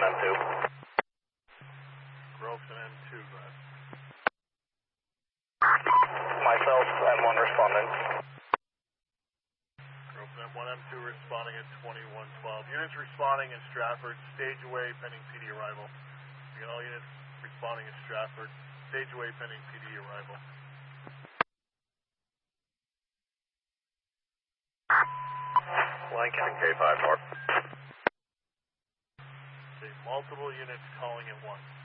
M2. Groves and M2, go ahead. Myself, M1 responding. Groves and M1, M2 responding at 2112. Units responding in Stratford, stage away pending PD arrival. We got all units responding in Stratford, stage away pending PD arrival. Lincoln K5 North. Okay, multiple units calling at once.